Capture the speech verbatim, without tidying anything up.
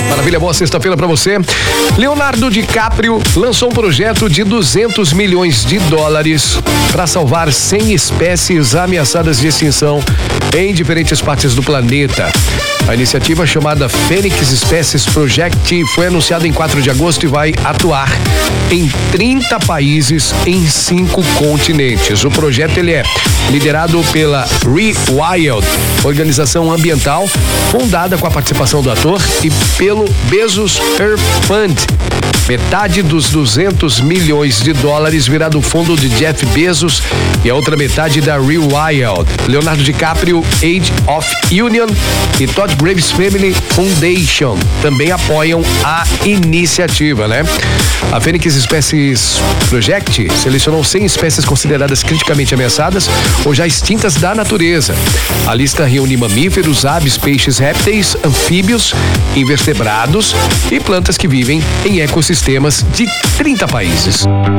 Maravilha, boa sexta-feira pra você. Leonardo DiCaprio lançou um projeto de duzentos milhões de dólares para salvar cem espécies ameaçadas de extinção em diferentes partes do planeta. A iniciativa, chamada Phoenix Species Project, foi anunciada em quatro de agosto e vai atuar em trinta países em cinco continentes. O projeto ele é liderado pela Rewild, organização ambiental fundada com a participação do ator, e pelo Bezos Earth Fund. Metade dos duzentos milhões de dólares virá do fundo de Jeff Bezos e a outra metade da Rewild. Leonardo DiCaprio Age of Union e Todd Graves Family Foundation também apoiam a iniciativa, né? A Phoenix Species Project selecionou cem espécies consideradas criticamente ameaçadas ou já extintas da natureza. A lista reúne mamíferos, aves, peixes, répteis, anfíbios, invertebrados e plantas que vivem em ecossistemas de trinta países.